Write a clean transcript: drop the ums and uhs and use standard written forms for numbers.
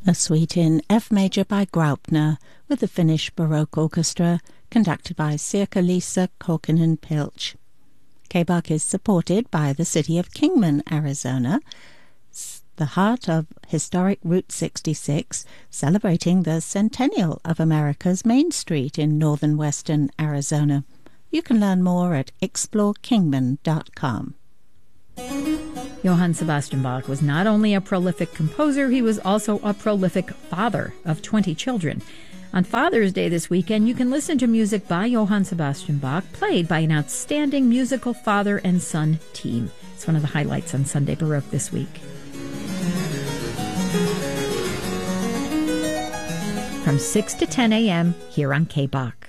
A suite in F major by Graupner with the Finnish Baroque Orchestra, conducted by Sirkka-Liisa Korkeinen-Pilch. K-Bach is supported by the city of Kingman, Arizona, the heart of historic Route 66, celebrating the centennial of America's Main Street in northern western Arizona. You can learn more at explorekingman.com. Johann Sebastian Bach was not only a prolific composer, he was also a prolific father of 20 children. On Father's Day this weekend, you can listen to music by Johann Sebastian Bach, played by an outstanding musical father and son team. It's one of the highlights on Sunday Baroque this week. From 6 to 10 a.m. here on K-Bach.